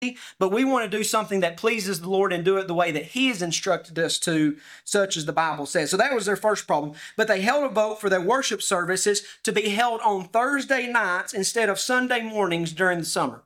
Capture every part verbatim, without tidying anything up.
but we want to do something that pleases the Lord and do it the way that He has instructed us to, such as the Bible says. So that was their first problem. But they held a vote for their worship services to be held on Thursday nights instead of Sunday mornings during the summer.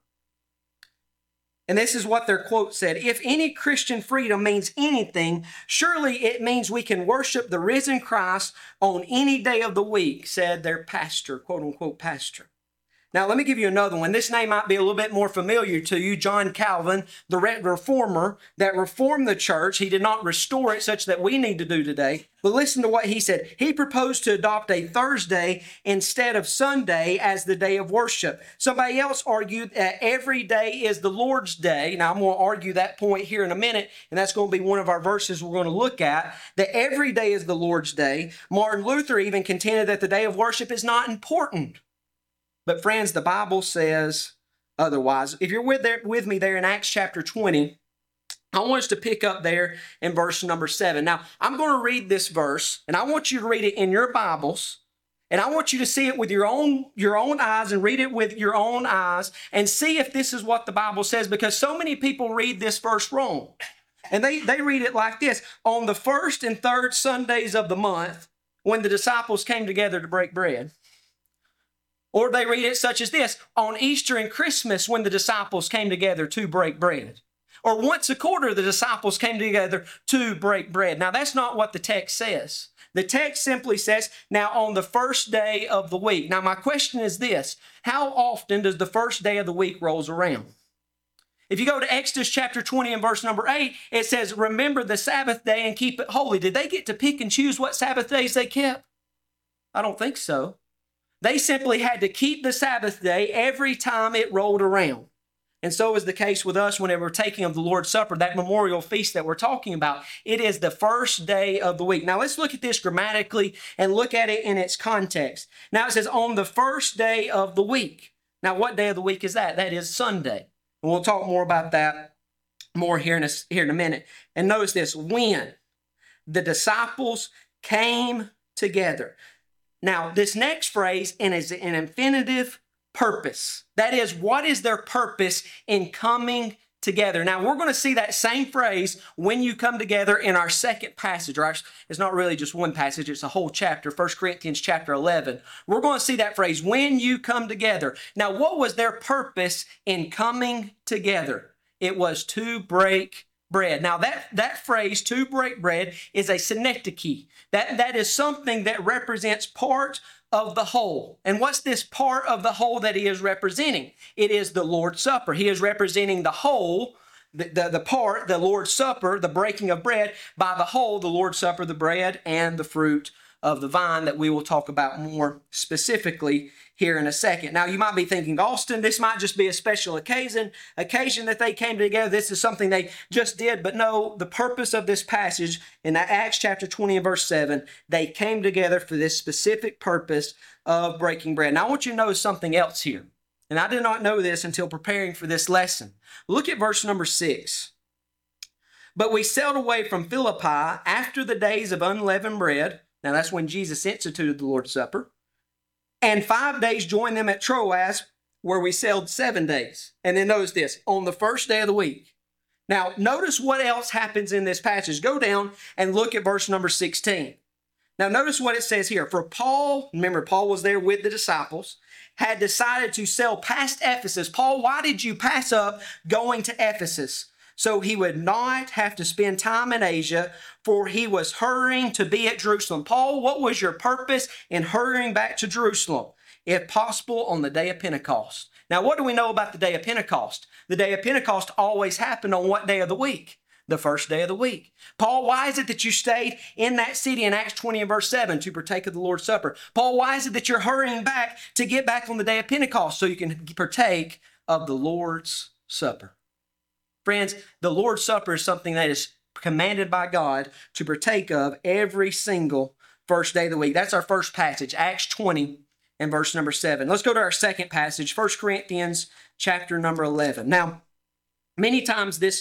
And this is what their quote said: "If any Christian freedom means anything, surely it means we can worship the risen Christ on any day of the week," said their pastor, quote unquote pastor. Now, let me give you another one. This name might be a little bit more familiar to you. John Calvin, the reformer that reformed the church. He did not restore it such that we need to do today. But listen to what he said. He proposed to adopt a Thursday instead of Sunday as the day of worship. Somebody else argued that every day is the Lord's day. Now, I'm going to argue that point here in a minute, and that's going to be one of our verses we're going to look at, that every day is the Lord's day. Martin Luther even contended that the day of worship is not important. But friends, the Bible says otherwise. If you're with, there, with me there in Acts chapter twenty, I want us to pick up there in verse number seven. Now, I'm going to read this verse, and I want you to read it in your Bibles, and I want you to see it with your own, your own eyes and read it with your own eyes and see if this is what the Bible says, because so many people read this verse wrong. And they, they read it like this: "On the first and third Sundays of the month, when the disciples came together to break bread." Or they read it such as this: "On Easter and Christmas, when the disciples came together to break bread." Or once a quarter, the disciples came together to break bread. Now, that's not what the text says. The text simply says, now on the first day of the week. Now, my question is this: how often does the first day of the week rolls around? If you go to Exodus chapter twenty and verse number eight, it says, "Remember the Sabbath day and keep it holy." Did they get to pick and choose what Sabbath days they kept? I don't think so. They simply had to keep the Sabbath day every time it rolled around. And so is the case with us whenever we're taking of the Lord's Supper, that memorial feast that we're talking about. It is the first day of the week. Now let's look at this grammatically and look at it in its context. Now it says on the first day of the week. Now what day of the week is that? That is Sunday. And we'll talk more about that more here in a, here in a minute. And notice this: when the disciples came together. Now, this next phrase is an infinitive purpose. That is, what is their purpose in coming together? Now, we're going to see that same phrase, "when you come together," in our second passage. Or it's not really just one passage, it's a whole chapter, First Corinthians chapter eleven. We're going to see that phrase, "when you come together." Now, what was their purpose in coming together? It was to break bread. Now that, that phrase, "to break bread," is a synecdoche. That, that is something that represents part of the whole. And what's this part of the whole that he is representing? It is the Lord's Supper. He is representing the whole, the, the, the part, the Lord's Supper, the breaking of bread, by the whole, the Lord's Supper, the bread and the fruit of the vine, that we will talk about more specifically here in a second. Now, you might be thinking, Austin, this might just be a special occasion, occasion that they came together. This is something they just did. But no, the purpose of this passage in Acts chapter twenty and verse seven, they came together for this specific purpose of breaking bread. Now, I want you to notice something else here. And I did not know this until preparing for this lesson. Look at verse number six. "But we sailed away from Philippi after the days of unleavened bread." Now, that's when Jesus instituted the Lord's Supper. "And five days joined them at Troas, where we sailed seven days. And then notice this: on the first day of the week. Now, notice what else happens in this passage. Go down and look at verse number sixteen. Now, notice what it says here. "For Paul," remember, Paul was there with the disciples, "had decided to sail past Ephesus." Paul, why did you pass up going to Ephesus? "So he would not have to spend time in Asia, for he was hurrying to be at Jerusalem." Paul, what was your purpose in hurrying back to Jerusalem? If possible, on the day of Pentecost. Now, what do we know about the day of Pentecost? The day of Pentecost always happened on what day of the week? The first day of the week. Paul, why is it that you stayed in that city in Acts twenty and verse seven to partake of the Lord's Supper? Paul, why is it that you're hurrying back to get back on the day of Pentecost so you can partake of the Lord's Supper? Friends, the Lord's Supper is something that is commanded by God to partake of every single first day of the week. That's our first passage, Acts twenty and verse number seven. Let's go to our second passage, First Corinthians chapter number eleven. Now, many times this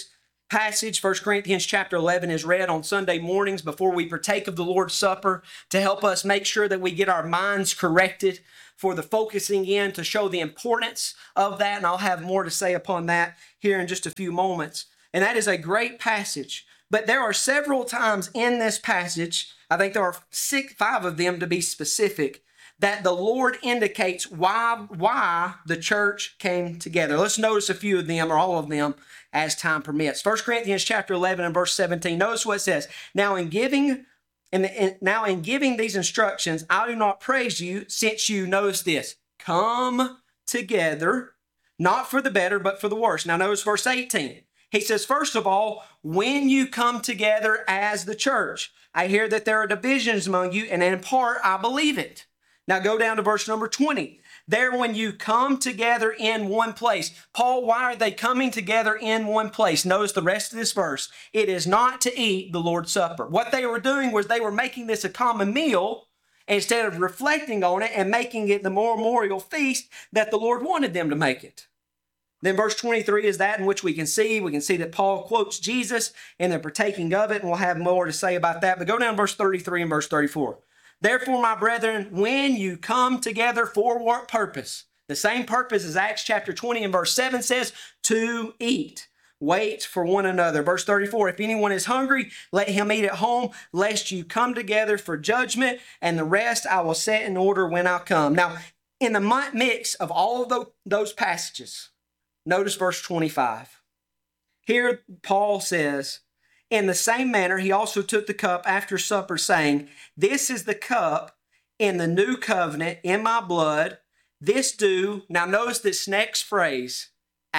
passage, First Corinthians chapter eleven, is read on Sunday mornings before we partake of the Lord's Supper to help us make sure that we get our minds corrected for the focusing in, to show the importance of that. And I'll have more to say upon that here in just a few moments. And that is a great passage. But there are several times in this passage, I think there are six, five of them to be specific, that the Lord indicates why, why the church came together. Let's notice a few of them, or all of them, as time permits. First Corinthians chapter eleven and verse seventeen. Notice what it says. Now in giving, in, in, now in giving these instructions, I do not praise you, since you, notice this, come together, not for the better, but for the worse. Now notice verse eighteen. He says, first of all, when you come together as the church, I hear that there are divisions among you, and in part I believe it. Now go down to verse number twenty. There, when you come together in one place. Paul, why are they coming together in one place? Notice the rest of this verse. It is not to eat the Lord's Supper. What they were doing was they were making this a common meal instead of reflecting on it and making it the memorial feast that the Lord wanted them to make it. Then verse twenty-three is that in which we can see. We can see that Paul quotes Jesus in the partaking of it, and we'll have more to say about that. But go down to verse thirty-three and verse thirty-four. Therefore, my brethren, when you come together for what purpose? The same purpose as Acts chapter twenty and verse seven says, to eat. Wait for one another. Verse thirty-four, if anyone is hungry, let him eat at home, lest you come together for judgment, and the rest I will set in order when I come. Now, in the mix of all of those passages, notice verse twenty-five. Here, Paul says, in the same manner, he also took the cup after supper, saying, this is the cup in the new covenant in my blood. This do, now notice this next phrase,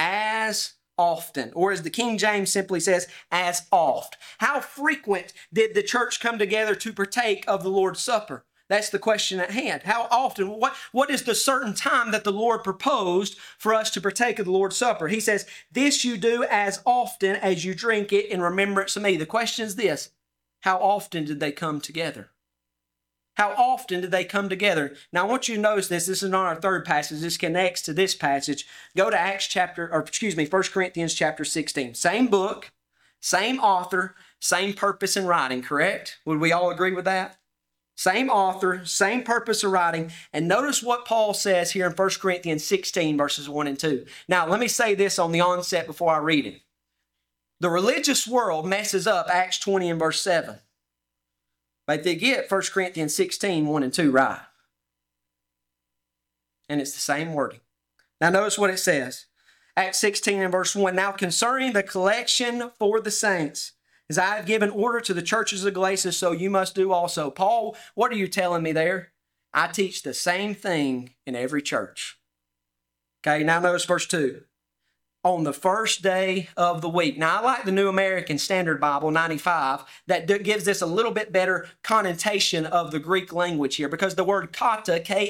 as often, or as the King James simply says, as oft. How frequent did the church come together to partake of the Lord's Supper? That's the question at hand. How often? What, what is the certain time that the Lord proposed for us to partake of the Lord's Supper? He says, this you do as often as you drink it in remembrance of me. The question is this, how often did they come together? How often did they come together? Now, I want you to notice this. This is not our third passage. This connects to this passage. Go to Acts chapter, or excuse me, First Corinthians chapter sixteen. Same book, same author, same purpose in writing, correct? Would we all agree with that? Same author, same purpose of writing. And notice what Paul says here in First Corinthians sixteen, verses one and two. Now, let me say this on the onset before I read it. The religious world messes up Acts twenty and verse seven. But they get First Corinthians sixteen, one and two right. And it's the same wording. Now, notice what it says. Acts sixteen and verse one. Now, concerning the collection for the saints, as I have given order to the churches of Galatia, so you must do also. Paul, what are you telling me there? I teach the same thing in every church. Okay, now notice verse two. On the first day of the week. Now, I like the New American Standard Bible, ninety-five, that gives this a little bit better connotation of the Greek language here, because the word kata, K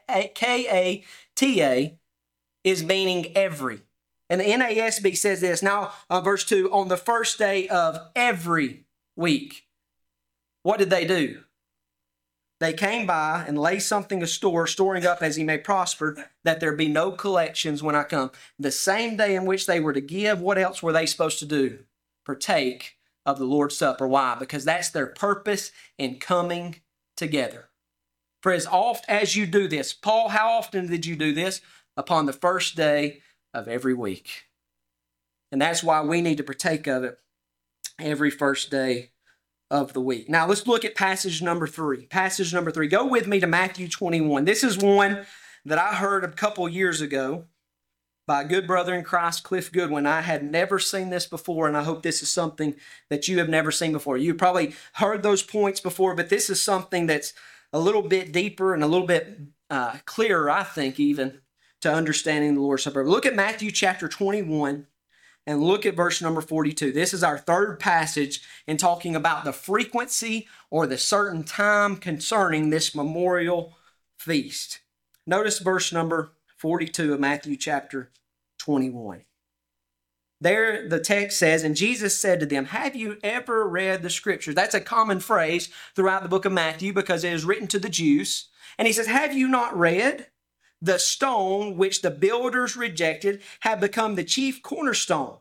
A T A, is meaning every. And the N A S B says this, now uh, verse two, on the first day of every week. What did they do? They came by and laid something astore, storing up as he may prosper, that there be no collections when I come. The same day in which they were to give, what else were they supposed to do? Partake of the Lord's Supper. Why? Because that's their purpose in coming together. For as oft as you do this, Paul, how often did you do this? Upon the first day of every week. And that's why we need to partake of it every first day of the week. Now let's look at passage number three. Passage number three. Go with me to Matthew twenty-one. This is one that I heard a couple years ago by a good brother in Christ, Cliff Goodwin. I had never seen this before, and I hope this is something that you have never seen before. You probably heard those points before, but this is something that's a little bit deeper and a little bit uh, clearer, I think, even to understanding the Lord's Supper. Look at Matthew chapter twenty-one. And look at verse number forty-two. This is our third passage in talking about the frequency or the certain time concerning this memorial feast. Notice verse number forty-two of Matthew chapter twenty-one. There the text says, and Jesus said to them, have you ever read the scriptures? That's a common phrase throughout the book of Matthew because it is written to the Jews. And he says, have you not read? The stone which the builders rejected have become the chief cornerstone.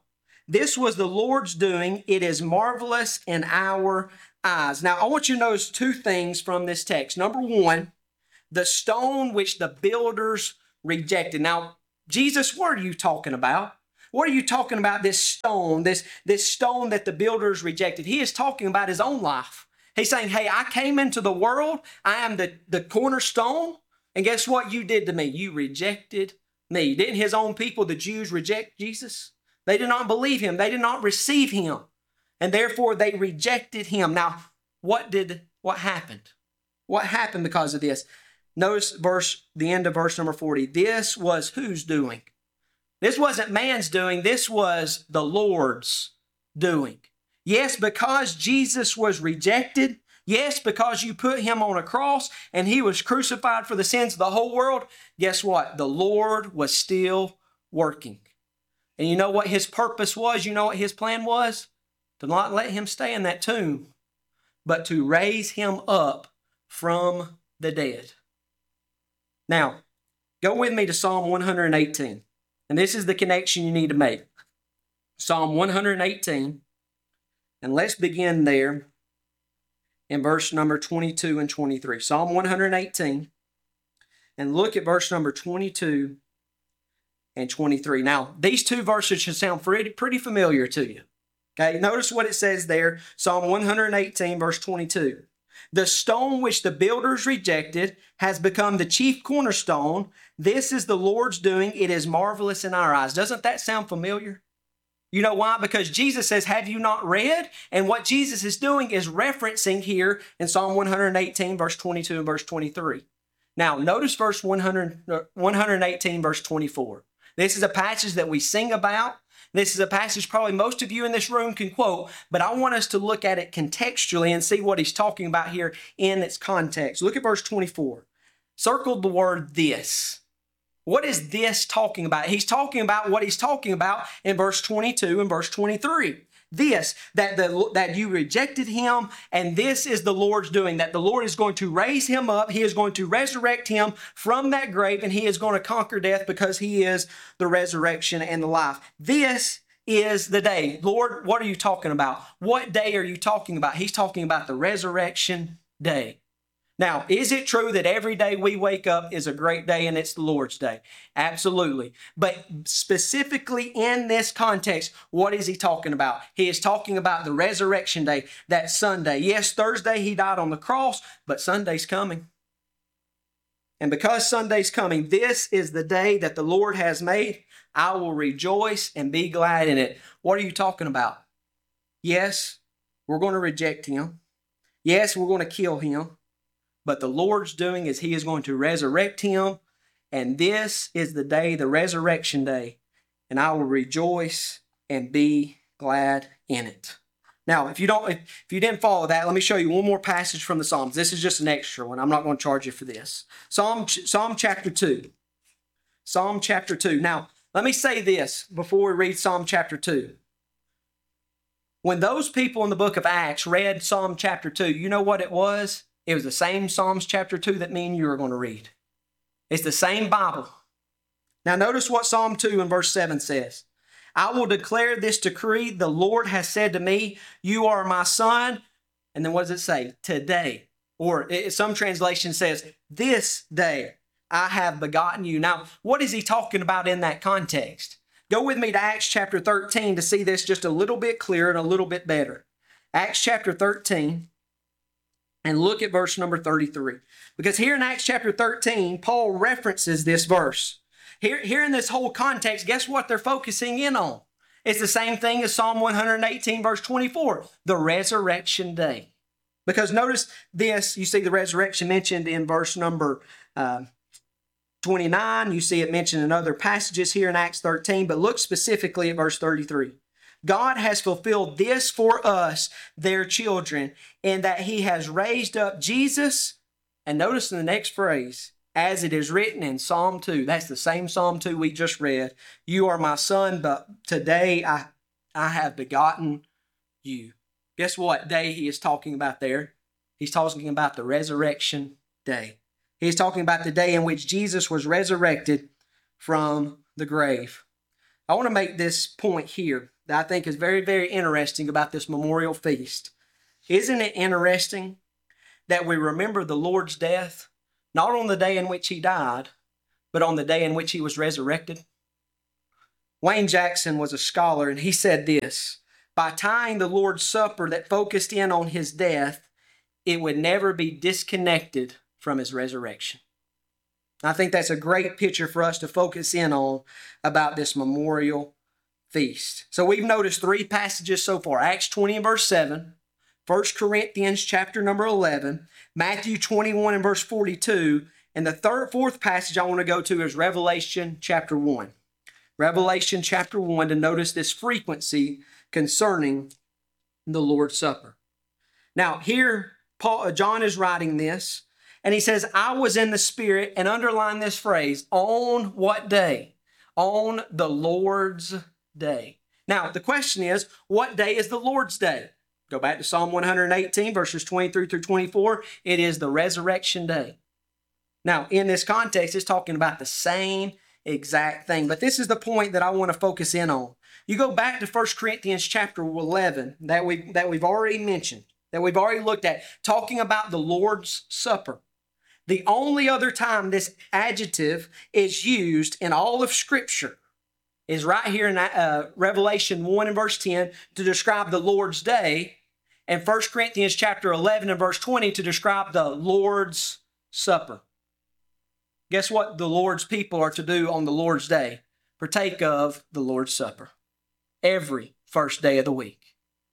This was the Lord's doing. It is marvelous in our eyes. Now, I want you to notice two things from this text. Number one, the stone which the builders rejected. Now, Jesus, what are you talking about? What are you talking about, this stone, this, this stone that the builders rejected? He is talking about his own life. He's saying, hey, I came into the world. I am the, the cornerstone. And guess what you did to me? You rejected me. Didn't his own people, the Jews, reject Jesus? They did not believe him. They did not receive him. And therefore, they rejected him. Now, what did, what happened? What happened because of this? Notice verse, the end of verse number forty. This was whose doing? This wasn't man's doing. This was the Lord's doing. Yes, because Jesus was rejected. Yes, because you put him on a cross and he was crucified for the sins of the whole world. Guess what? The Lord was still working. And you know what his purpose was? You know what his plan was? To not let him stay in that tomb, but to raise him up from the dead. Now, go with me to Psalm one hundred eighteen. And this is the connection you need to make. Psalm one hundred eighteen. And let's begin there in verse number twenty-two and twenty-three. Psalm one hundred eighteen. And look at verse number twenty-two and twenty-three. Now, these two verses should sound pretty, pretty familiar to you. Okay, notice what it says there. Psalm one hundred eighteen, verse twenty-two. The stone which the builders rejected has become the chief cornerstone. This is the Lord's doing. It is marvelous in our eyes. Doesn't that sound familiar? You know why? Because Jesus says, have you not read? And what Jesus is doing is referencing here in Psalm one hundred eighteen, verse twenty-two and verse twenty-three. Now, notice verse one hundred, one hundred eighteen, verse twenty-four. This is a passage that we sing about. This is a passage probably most of you in this room can quote, but I want us to look at it contextually and see what he's talking about here in its context. Look at verse twenty-four. Circled the word this. What is this talking about? He's talking about what he's talking about in verse twenty-two and verse twenty-three. This, that, the, that you rejected him, and this is the Lord's doing, that the Lord is going to raise him up. He is going to resurrect him from that grave, and he is going to conquer death because he is the resurrection and the life. This is the day. Lord, what are you talking about? What day are you talking about? He's talking about the resurrection day. Now, is it true that every day we wake up is a great day and it's the Lord's day? Absolutely. But specifically in this context, what is he talking about? He is talking about the resurrection day, that Sunday. Yes, Thursday he died on the cross, but Sunday's coming. And because Sunday's coming, this is the day that the Lord has made. I will rejoice and be glad in it. What are you talking about? Yes, we're going to reject him. Yes, we're going to kill him. But the Lord's doing is he is going to resurrect him. And this is the day, the resurrection day. And I will rejoice and be glad in it. Now, if you don't, if, if you didn't follow that, let me show you one more passage from the Psalms. This is just an extra one. I'm not going to charge you for this. Psalm, Psalm chapter two. Psalm chapter two. Now, let me say this before we read Psalm chapter two. When those people in the book of Acts read Psalm chapter two, you know what it was? It was the same Psalms chapter two that me and you are going to read. It's the same Bible. Now notice what Psalm two and verse seven says. I will declare this decree. The Lord has said to me, you are my son. And then what does it say? Today. Or it, some translation says, this day I have begotten you. Now, what is he talking about in that context? Go with me to Acts chapter thirteen to see this just a little bit clearer and a little bit better. Acts chapter thirteen. And look at verse number thirty-three. Because here in Acts chapter thirteen, Paul references this verse. Here, here in this whole context, guess what they're focusing in on? It's the same thing as Psalm one hundred eighteen, verse twenty-four, the resurrection day. Because notice this, you see the resurrection mentioned in verse number uh, twenty-nine. You see it mentioned in other passages here in Acts thirteen, but look specifically at verse thirty-three. God has fulfilled this for us, their children, in that he has raised up Jesus. And notice in the next phrase, as it is written in Psalm two. That's the same Psalm two we just read. You are my son, but today I, I have begotten you. Guess what day he is talking about there? He's talking about the resurrection day. He's talking about the day in which Jesus was resurrected from the grave. I want to make this point here. that I think is very, very interesting about this memorial feast. Isn't it interesting that we remember the Lord's death, not on the day in which he died, but on the day in which he was resurrected? Wayne Jackson was a scholar, and he said this: by tying the Lord's Supper that focused in on his death, it would never be disconnected from his resurrection. I think that's a great picture for us to focus in on about this memorial feast. So we've noticed three passages so far: Acts twenty and verse seven, First Corinthians chapter number eleven, Matthew twenty-one and verse forty-two, and the third, fourth passage I want to go to is Revelation chapter one. Revelation chapter one, to notice this frequency concerning the Lord's Supper. Now here, Paul, John is writing this, and he says, I was in the Spirit, and underline this phrase, on what day? On the Lord's day. Now, the question is, what day is the Lord's day? Go back to Psalm one eighteen, verses twenty-three through twenty-four. It is the resurrection day. Now, in this context, it's talking about the same exact thing. But this is the point that I want to focus in on. You go back to First Corinthians chapter eleven that, we, that we've already mentioned, that we've already looked at, talking about the Lord's Supper. The only other time this adjective is used in all of Scripture is right here in uh, Revelation one and verse ten to describe the Lord's day, and First Corinthians chapter eleven and verse twenty to describe the Lord's Supper. Guess what the Lord's people are to do on the Lord's day? Partake of the Lord's Supper every first day of the week.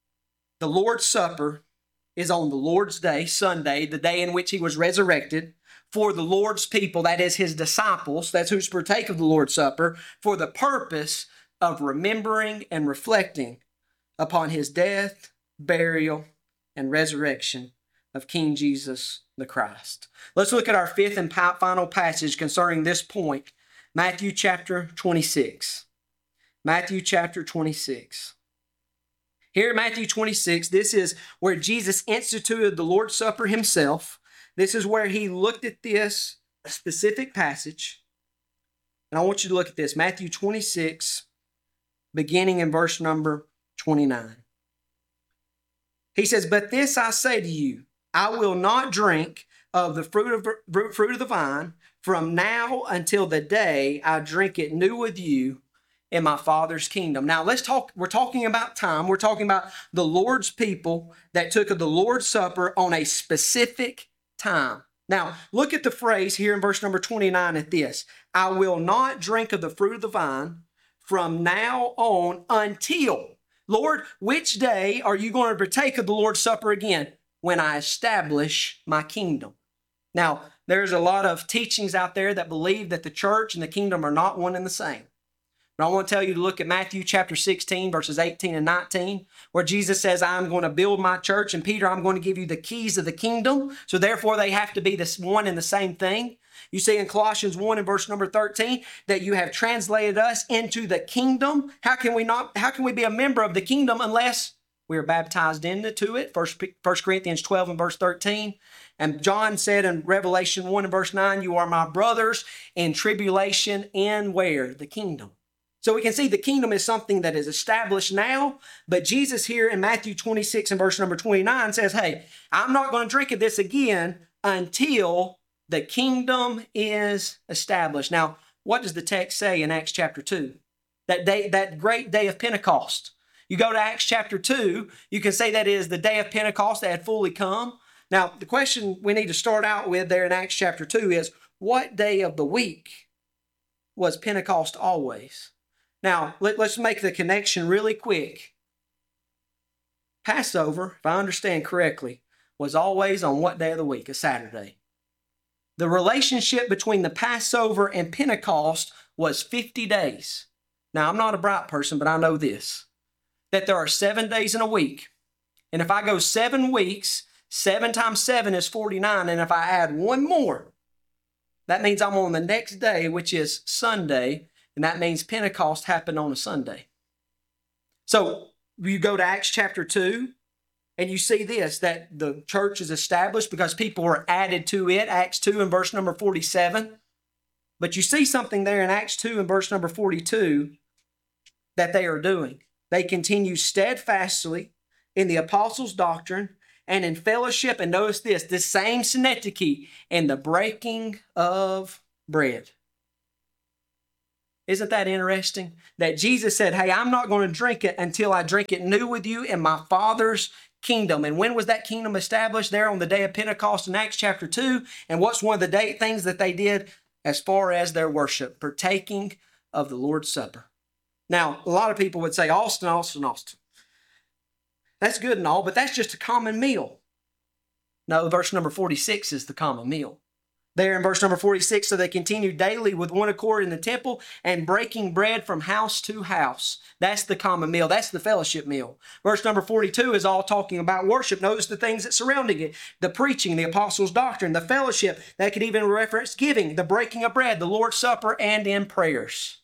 The Lord's Supper is on the Lord's day, Sunday, the day in which he was resurrected, for the Lord's people, that is his disciples, that's who's partake of the Lord's Supper, for the purpose of remembering and reflecting upon his death, burial, and resurrection of King Jesus the Christ. Let's look at our fifth and final passage concerning this point, Matthew chapter twenty-six. Matthew chapter twenty-six. Here in Matthew twenty-six, this is where Jesus instituted the Lord's Supper himself. This is where he looked at this specific passage. And I want you to look at this. Matthew twenty-six, beginning in verse number twenty-nine. He says, but this I say to you, I will not drink of the fruit of, fruit of the vine from now until the day I drink it new with you in my Father's kingdom. Now let's talk, we're talking about time. We're talking about the Lord's people that took of the Lord's Supper on a specific time. Now look at the phrase here in verse number twenty-nine at this. I will not drink of the fruit of the vine from now on until. Lord, which day are you going to partake of the Lord's Supper again? When I establish my kingdom. Now, there's a lot of teachings out there that believe that the church and the kingdom are not one and the same. But I want to tell you to look at Matthew chapter sixteen, verses eighteen and nineteen, where Jesus says, I'm going to build my church, and Peter, I'm going to give you the keys of the kingdom. So therefore, they have to be this one and the same thing. You see in Colossians one and verse number thirteen that you have translated us into the kingdom. How can we not, how can we be a member of the kingdom unless we are baptized into it? First, First Corinthians twelve and verse thirteen. And John said in Revelation one and verse nine, you are my brothers in tribulation in where? The kingdom. So we can see the kingdom is something that is established now, but Jesus here in Matthew twenty-six and verse number twenty-nine says, hey, I'm not going to drink of this again until the kingdom is established. Now, what does the text say in Acts chapter two? That day, that great day of Pentecost. You go to Acts chapter two, you can say that is the day of Pentecost that had fully come. Now, the question we need to start out with there in Acts chapter two is, what day of the week was Pentecost always? Now, let, let's make the connection really quick. Passover, if I understand correctly, was always on what day of the week? A Saturday. The relationship between the Passover and Pentecost was fifty days. Now, I'm not a bright person, but I know this, that there are seven days in a week. And if I go seven weeks, seven times seven is forty-nine. And if I add one more, that means I'm on the next day, which is Sunday. And that means Pentecost happened on a Sunday. So you go to Acts chapter two, and you see this, that the church is established because people were added to it. Acts two and verse number forty-seven. But you see something there in Acts two and verse number forty-two that they are doing. they continue steadfastly in the apostles' doctrine and in fellowship. And notice this, the same synecdoche, in the breaking of bread. Isn't that interesting? That Jesus said, hey, I'm not going to drink it until I drink it new with you in my Father's kingdom. And when was that kingdom established? There on the day of Pentecost in Acts chapter two. And what's one of the day, things that they did as far as their worship? Partaking of the Lord's Supper. Now, a lot of people would say, Austin, Austin, Austin. That's good and all, but that's just a common meal. No, verse number forty-six is the common meal. There in verse number forty-six, so they continued daily with one accord in the temple and breaking bread from house to house. That's the common meal. That's the fellowship meal. Verse number forty-two is all talking about worship. Notice the things that surrounding it. The preaching, the apostles' doctrine, the fellowship. That could even reference giving, the breaking of bread, the Lord's Supper, and in prayers.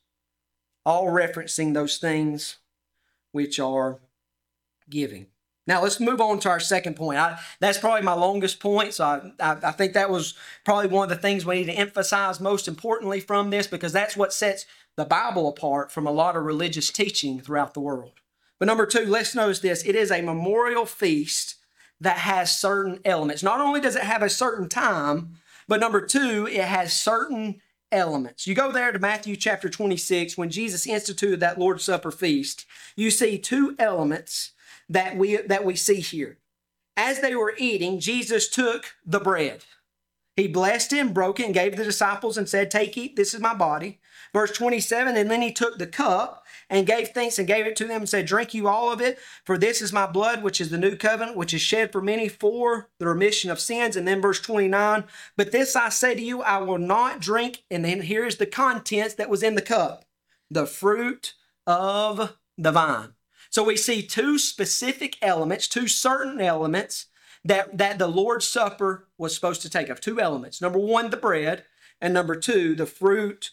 All referencing those things which are giving. Now, let's move on to our second point. I, that's probably my longest point, so I, I, I think that was probably one of the things we need to emphasize most importantly from this, because that's what sets the Bible apart from a lot of religious teaching throughout the world. But number two, let's notice this. It is a memorial feast that has certain elements. Not only does it have a certain time, but number two, it has certain elements. You go there to Matthew chapter twenty-six, when Jesus instituted that Lord's Supper feast, you see two elements that we that we see here. As they were eating, Jesus took the bread. He blessed it and broke it and gave the disciples and said, take, eat, this is my body. Verse twenty-seven, and then he took the cup and gave thanks and gave it to them and said, drink you all of it, for this is my blood, which is the new covenant, which is shed for many for the remission of sins. And then verse twenty-nine, but this I say to you, I will not drink. And then here's the contents that was in the cup, the fruit of the vine. So we see two specific elements, two certain elements that, that the Lord's Supper was supposed to take of. Two elements. Number one, the bread, and number two, the fruit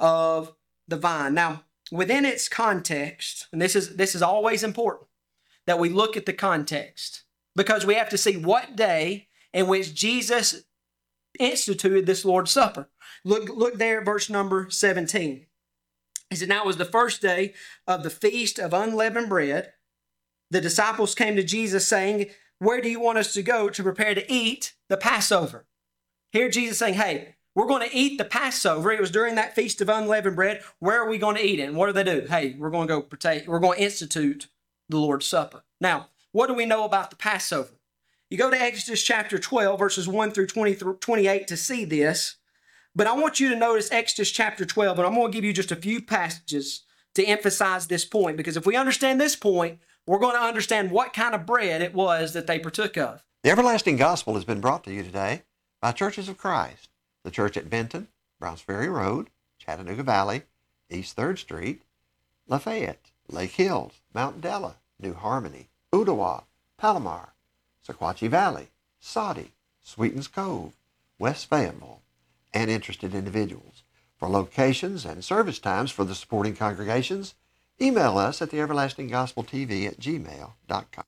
of the vine. Now, within its context, and this is, this is always important, that we look at the context, because we have to see what day in which Jesus instituted this Lord's Supper. Look, look there at verse number seventeen. He said, now it was the first day of the feast of unleavened bread. The disciples came to Jesus saying, where do you want us to go to prepare to eat the Passover? Here Jesus saying, hey, we're going to eat the Passover. It was during that feast of unleavened bread. Where are we going to eat it? And what do they do? Hey, we're going to go partake. We're going to institute the Lord's Supper. Now, what do we know about the Passover? You go to Exodus chapter twelve, verses one through twenty through twenty-eight to see this. But I want you to notice Exodus chapter twelve, and I'm going to give you just a few passages to emphasize this point, because if we understand this point, we're going to understand what kind of bread it was that they partook of. The Everlasting Gospel has been brought to you today by Churches of Christ, the church at Benton, Browns Ferry Road, Chattanooga Valley, East third Street, Lafayette, Lake Hills, Mount Della, New Harmony, Ottawa, Palomar, Sequatchie Valley, Soddy, Sweetens Cove, West Fayetteville, and interested individuals. For locations and service times for the supporting congregations, email us at the everlasting gospel t v at gmail dot com.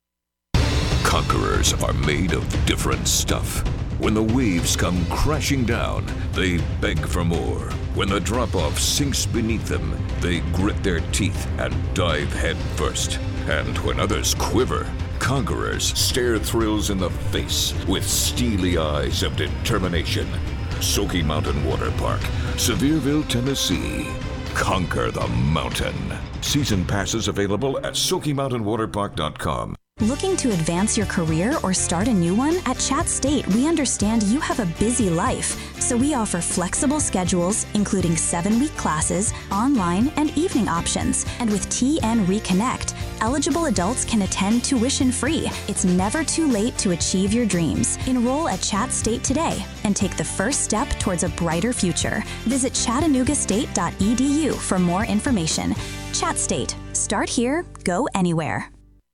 Conquerors are made of different stuff. When the waves come crashing down, they beg for more. When the drop-off sinks beneath them, they grit their teeth and dive head first. And when others quiver, conquerors stare thrills in the face with steely eyes of determination. Smoky Mountain Water Park, Sevierville, Tennessee. Conquer the mountain. Season passes available at smoky mountain water park dot com. Looking to advance your career or start a new one? At Chat State, we understand you have a busy life, so we offer flexible schedules, including seven-week classes, online, and evening options. And with T N Reconnect, eligible adults can attend tuition-free. It's never too late to achieve your dreams. Enroll at Chat State today and take the first step towards a brighter future. Visit chattanooga state dot e d u for more information. Chat State. Start here, go anywhere.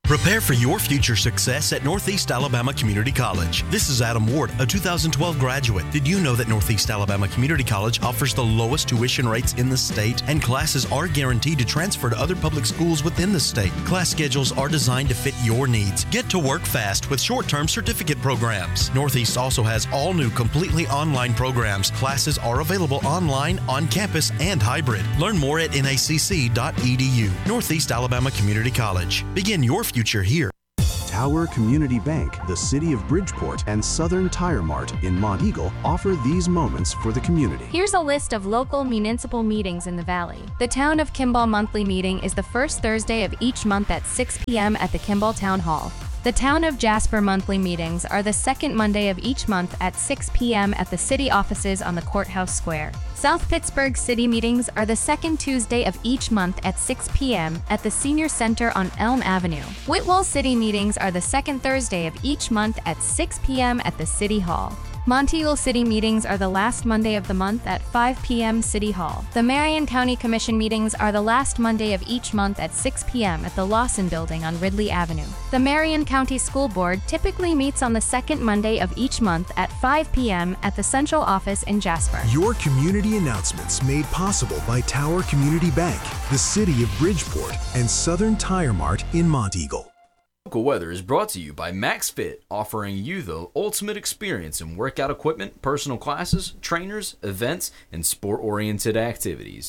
Prepare for your future success at Northeast Alabama Community College. This is Adam Ward, a two thousand twelve graduate. Did you know that Northeast Alabama Community College offers the lowest tuition rates in the state, and classes are guaranteed to transfer to other public schools within the state? Class schedules are designed to fit your needs. Get to work fast with short-term certificate programs. Northeast also has all new completely online programs. Classes are available online, on campus, and hybrid. Learn more at N A C C dot E D U. Northeast Alabama Community College. Begin your future here. Tower Community Bank, the City of Bridgeport, and Southern Tire Mart in Monteagle offer these moments for the community. Here's a list of local municipal meetings in the Valley. The Town of Kimball Monthly Meeting is the first Thursday of each month at six p.m. at the Kimball Town Hall. The Town of Jasper monthly meetings are the second Monday of each month at six p.m. at the city offices on the Courthouse Square. South Pittsburgh City meetings are the second Tuesday of each month at six p.m. at the Senior Center on Elm Avenue. Whitwell City meetings are the second Thursday of each month at six p.m. at the City Hall. Monteagle City meetings are the last Monday of the month at five p.m. City Hall. The Marion County Commission meetings are the last Monday of each month at six p.m. at the Lawson Building on Ridley Avenue. The Marion County School Board typically meets on the second Monday of each month at five p.m. at the Central Office in Jasper. Your community announcements made possible by Tower Community Bank, the City of Bridgeport, and Southern Tire Mart in Monteagle. Local Weather is brought to you by MaxFit, offering you the ultimate experience in workout equipment, personal classes, trainers, events, and sport-oriented activities.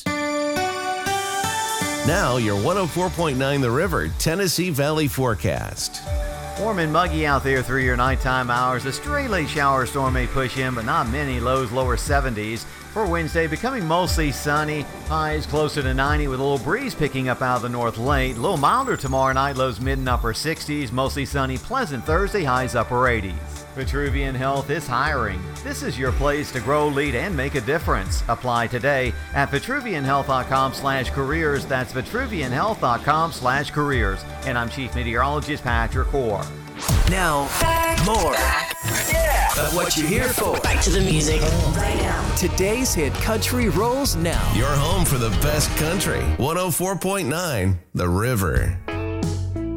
Now your one oh four point nine The River, Tennessee Valley forecast. Warm and muggy out there through your nighttime hours. A stray late shower storm may push in, but not many. Lows lower seventies. For Wednesday, becoming mostly sunny. Highs closer to ninety with a little breeze picking up out of the north late. A little milder tomorrow night. Lows mid and upper sixties. Mostly sunny. Pleasant Thursday. Highs upper eighties. Vitruvian Health is hiring. This is your place to grow, lead, and make a difference. Apply today at vitruvianhealth.com slash careers. That's vitruvianhealth.com slash careers. And I'm Chief Meteorologist Patrick Orr. Now, more yeah. of what you're here for. Back to the music right now. Today's hit country rolls now. Your home for the best country. one oh four point nine The River.